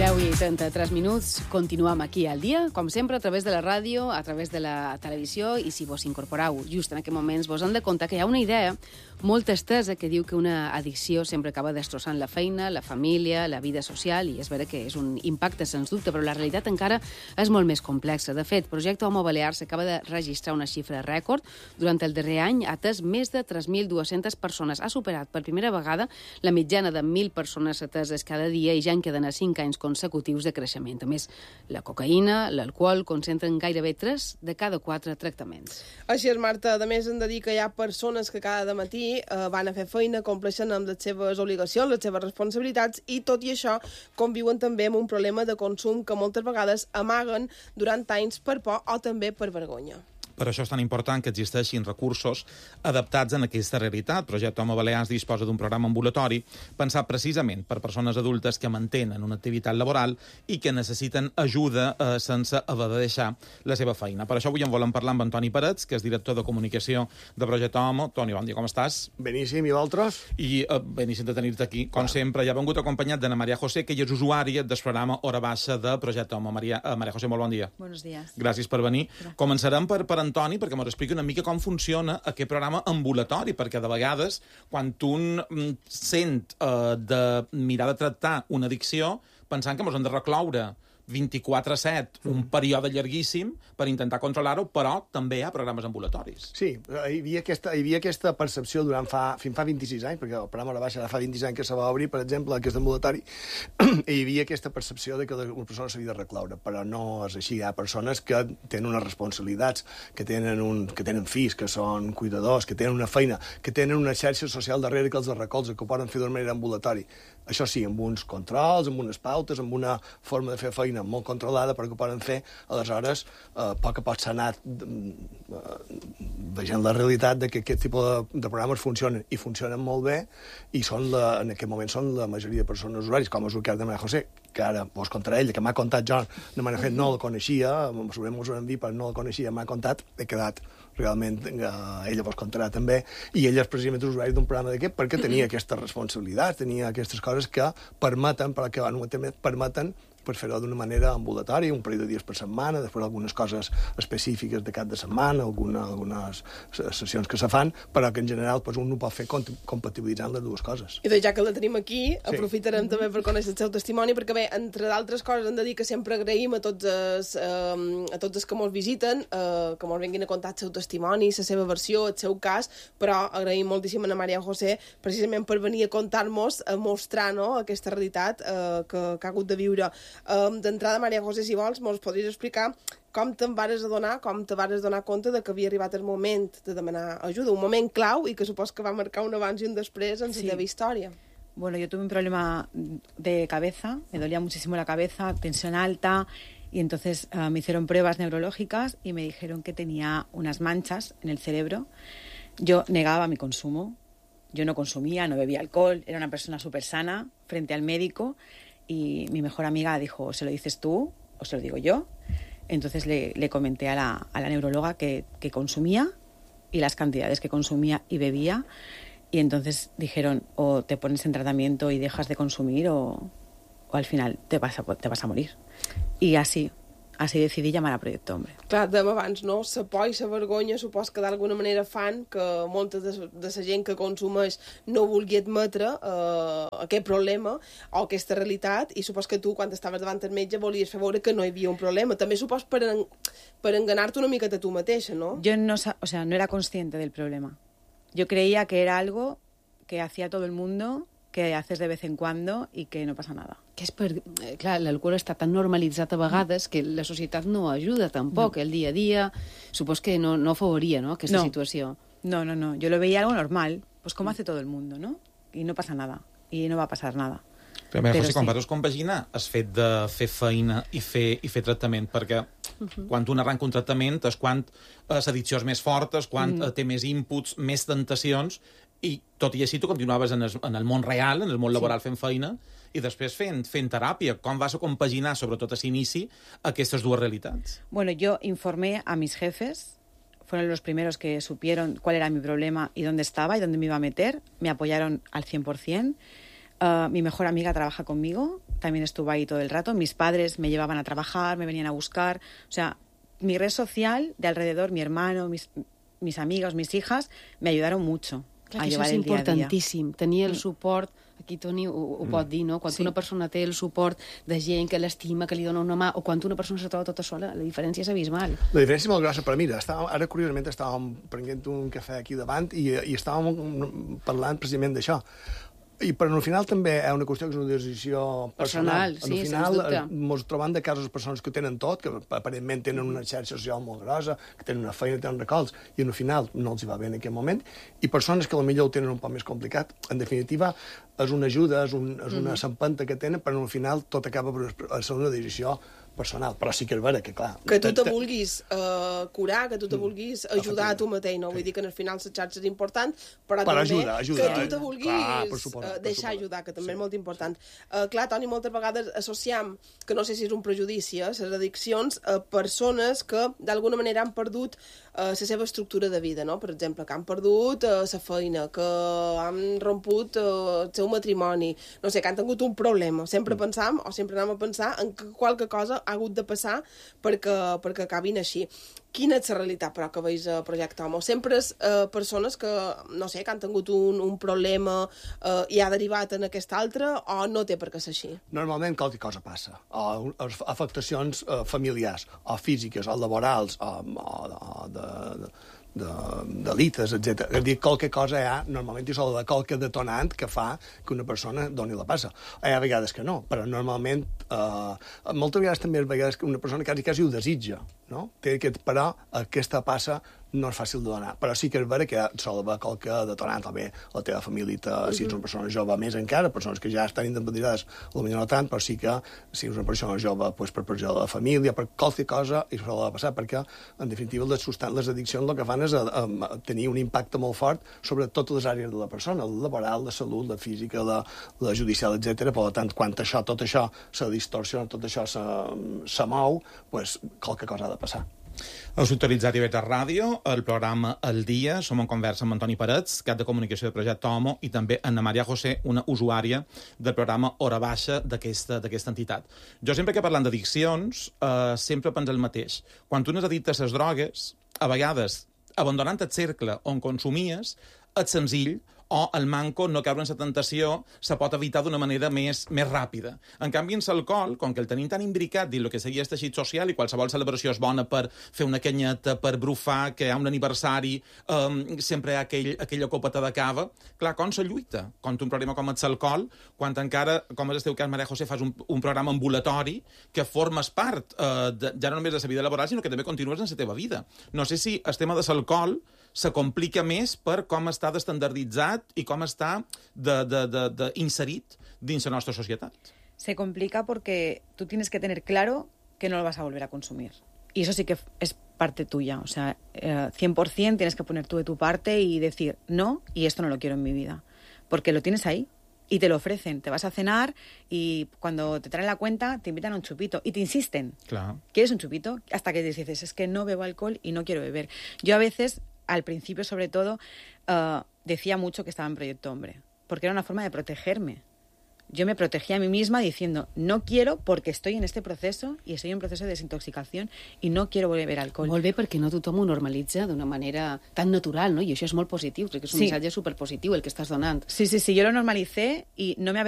10:33. Continuem aquí al dia, com sempre, a través de la ràdio, a través de la televisió, i si vos incorporeu just en aquests moments, vos hem de comptar que hi ha una idea molt estesa que diu que una addicció sempre acaba destrossant la feina, la família, la vida social, i és vera que és un impacte, sens dubte, però la realitat encara és molt més complexa. De fet, Projecte Homo Balears acaba de registrar una xifra rècord. Durant el darrer any ha atès més de 3.200 persones. Ha superat per primera vegada la mitjana de 1.000 persones ateses cada dia i ja en queden a 5 anys consecutius de creixement. A més, la cocaïna, l'alcohol, concentren gairebé 3 de cada 4 tractaments. Així és, Marta. A més, hem de dir que hi ha persones que cada matí van a fer feina, compleixen amb les seves obligacions, les seves responsabilitats, i tot i això conviuen també amb un problema de consum que moltes vegades amaguen durant anys per por o també per vergonya. Per això és tan important que existeixin recursos adaptats en aquesta realitat. Projecte Homo Balears disposa d'un programa ambulatori pensat precisament per persones adultes que mantenen una activitat laboral i que necessiten ajuda sense haver de deixar la seva feina. Per això avui en volem parlar amb Antoni Parets, que és director de comunicació de Projecte Homo. Toni, bon dia, com estàs? Beníssim, i vosaltres? I beníssim de tenir-te aquí, com sempre. Ja ha vengut acompanyat d'Anna Maria José, que ella és usuària del programa Hora Baixa de Projecte Homo. Maria José, molt bon dia. Buenos días. Gràcies per venir. Començarem per Antoni, perquè m'ho expliqui una mica com funciona aquest programa ambulatori, perquè de vegades, quan un sent de mirar de tractar una addicció, pensant que ens hem de recloure 24/7, un període llarguíssim per intentar controlar-ho, però també hi ha programes ambulatoris. Sí, hi havia aquesta percepció fins fa 26 anys, perquè el programa Hora Baixa fa 26 anys que se va obrir, per exemple, aquest ambulatori, i hi havia aquesta percepció de que una persona s'havia de recloure, però no és així. Hi ha persones que tenen unes responsabilitats, que tenen fills, que són cuidadors, que tenen una feina, que tenen una xarxa social darrere que els recolza, que ho poden fer d'una manera ambulatori. Això sí, amb uns controls, amb unes pautes, amb una forma de fer feina molt controlada, però que poden fer. Aleshores, a poc a poc s'ha anat veient la realitat de que aquest tipus de programes funcionen, i funcionen molt bé, i en aquest moment són la majoria de persones usuaris, com és el cas de Maria José, que ara vos contaré ella, que m'ha contat jo, de manera que no la coneixia, segurament us ho hem dit, però no la coneixia, m'ha contat, he quedat realment, ella vos contarà també, i ella és precisament usuari d'un programa d'aquest perquè tenia aquestes responsabilitats, tenia aquestes coses que permeten, però que permeten per fer-ho d'una manera ambulatòria, un parell de dies per setmana, després algunes coses específiques de cap de setmana, algunes sessions que se fan, però que en general un ho pot fer compatibilitzant les dues coses. I doncs ja que la tenim aquí, aprofitarem també per conèixer el seu testimoni, perquè bé, entre d'altres coses hem de dir que sempre agraïm a tots els que ens visiten, que ens vinguin a contar el seu testimoni, la seva versió, el seu cas, però agraïm moltíssim a Ana Maria José precisament per venir a contar-nos, a mostrar, no, aquesta realitat que ha hagut de viure. D'entrada, Maria José, si vols, mos podries explicar com te vares donar compte de que havia arribat el moment de demanar ajuda, un moment clau i que supos que va marcar un abans i un després en la teva història. Bueno, yo tuve un problema de cabeza, me dolía muchísimo la cabeza, tensión alta, y entonces me hicieron pruebas neurológicas y me dijeron que tenía unas manchas en el cerebro. Yo negaba mi consumo, yo no consumía, no bebía alcohol, era una persona súper sana frente al médico. Y mi mejor amiga dijo, ¿se lo dices tú o se lo digo yo? Entonces le comenté a la neuróloga que consumía y las cantidades que consumía y bebía. Y entonces dijeron, o te pones en tratamiento y dejas de consumir o al final te vas a morir. Y así decidí llamar a Proyecto Hombre. Clar, dèiem abans, no? La por i la vergonya supos que d'alguna manera fan que molta de la gent que consumeix no vulgui admetre aquest problema o aquesta realitat, i supos que tu, quan estaves davant del metge, volies fer veure que no hi havia un problema. També supos per enganar-te una miqueta tu mateixa, no? Yo no era consciente del problema. Yo creía que era algo que hacía todo el mundo, que haces de vez en cuando y que no pasa nada. Que és clar, l'alcohol està tan normalitzat a vegades que la societat no ajuda tampoc, el dia a dia, supos que no afavoria, no, aquesta situació. No, yo lo veía algo normal, pues como hace todo el mundo, ¿no? Y no pasa nada, y no va a pasar nada. Però José, quan vas compaginar el fet de fer feina i fer tractament, perquè quan un arranca un tractament és quan l'addicció és més forta, és quan té més inputs, més tentacions, i tot i així tu continuaves en el món real, en el món laboral fent feina, i després fent teràpia. Com vas a compaginar, sobretot a l'inici, aquestes dues realitats? Bueno, yo informé a mis jefes, fueron los primeros que supieron cuál era mi problema y dónde estaba y dónde me iba a meter. Me apoyaron al 100%. Mi mejor amiga trabaja conmigo, también estuvo ahí todo el rato. Mis padres me llevaban a trabajar, me venían a buscar. O sea, mi red social de alrededor, mi hermano, mis amigos, mis hijas, me ayudaron mucho a llevar el día a día. Importantíssim, tenir el suport, aquí Toni ho pot dir, no? Quan una persona té el suport de gent que l'estima, que li dona una mà, o quan una persona se troba tota sola, la diferència és abismal. La diferència és molt grossa, però mira, ara curiosament estàvem prenent un cafè aquí davant i estàvem parlant precisament d'això. Però al final també és una qüestió que és una decisió personal. Sí, al final ens trobem de casos de persones que ho tenen tot, que aparentment tenen una xarxa social molt grossa, que tenen una feina, tenen recolls, i al final no els hi va bé en aquell moment, i persones que potser ho tenen un poc més complicat. En definitiva, és una ajuda, és una empenta que tenen, però al final tot acaba per ser una decisió personal, però sí que és vera que, clar... Que tu te vulguis curar, que tu te vulguis ajudar a tu mateix, no? Vull dir que al final la xarxa és important, però també ajuda, que tu te vulguis deixar ajudar, que també és molt important. Clar, Toni, moltes vegades associam, que no sé si és un prejudici, les addiccions a persones que d'alguna manera han perdut la seva estructura de vida, no? Per exemple, que han perdut la feina, que han romput el seu matrimoni, no sé, que han tingut un problema. Sempre pensam, o sempre anem a pensar en que qualque cosa ha hagut de passar perquè acabin així. Quina és la realitat, però, que veus a Projecte Homo? Sempre és persones que, no sé, que han tingut un problema i ha derivat en aquest altre, o no té per què ser així? Normalment qualque cosa passa. O afectacions familiars, o físiques, o laborals, o d'elites, etc. És a dir, qualque cosa hi ha, normalment hi ha qualque detonant que fa que una persona doni la passa. Hi ha vegades que no, però normalment, moltes vegades també hi ha vegades que una persona quasi ho desitja, no? Però aquesta passa no és fàcil de donar, però sí que és vera que sol haver qualque detonant, o bé la teva família, si ets una persona jove més encara, persones que ja estan independitzades, potser no tant, però sí que si ets una persona jove, pues, per pressió de la família, per qualque cosa, i sol passar, perquè, en definitiva, les addiccions el que fan és tenir un impacte molt fort sobre totes les àrees de la persona, la laboral, la salut, la física, la judicial, etc. Per tant, quan tot això se distorsiona, tot això se mou, pues, qualque cosa ha de passar. Heu sintonitzat IB3 Ràdio, el programa El Dia. Som en conversa amb Antoni Parets, cap de comunicació de Projecte Homo, i també Anna Maria José, una usuària del programa Hora Baixa d'aquesta entitat. Jo sempre que parlant d'addiccions, sempre penso el mateix. Quan tu n'has addicte a les drogues, a vegades, abandonant el cercle on consumies, és senzill, o el manco, no caure en la tentació, se pot evitar d'una manera més ràpida. En canvi, en l'alcohol, com que el tenim tan imbricat dins el que seria el teixit social i qualsevol celebració és bona per fer una canyeta, per brufar, que hi ha un aniversari, sempre hi ha aquella copeta de cava, clar, com se lluita contra un problema com és l'alcohol, quan encara, com és el teu cas, Maria José, fas un programa ambulatori que formes part ja no només de la vida laboral, sinó que també continues en la teva vida. No sé si el tema de l'alcohol se complica més per com està d'estandarditzat i com està inserit dins la nostra societat. Se complica porque tú tienes que tener claro que no lo vas a volver a consumir. Y eso sí que es parte tuya. O sea, 100% tienes que poner tú de tu parte y decir no, y esto no lo quiero en mi vida. Porque lo tienes ahí y te lo ofrecen. Te vas a cenar y cuando te traen la cuenta te invitan a un chupito y te insisten. Claro. ¿Quieres un chupito? Hasta que dices, es que no bebo alcohol y no quiero beber. Yo a veces, al principio sobre todo, decía mucho que estaba en Proyecto Hombre, porque era una forma de protegerme. Yo me protegía a mí misma diciendo, no quiero porque estoy en este proceso y estoy en proceso de desintoxicación y no quiero beber alcohol. Molt bé, perquè no tothom ho normalitza d'una manera tan natural, no? I això és molt positiu, crec que és un missatge superpositiu el que estàs donant. Sí, yo lo normalicé y no me